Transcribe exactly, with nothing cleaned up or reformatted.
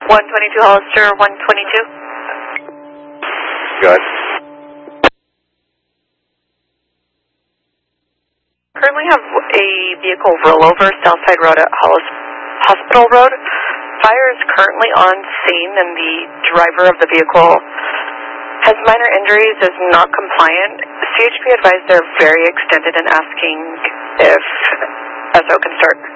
one twenty-two Hollister, one twenty-two. Good. Currently have a vehicle rollover Southside Road at Hollis Hospital Road. Fire is currently on scene and the driver of the vehicle has minor injuries, is not compliant. C H P advised they're very extended and asking if S O can start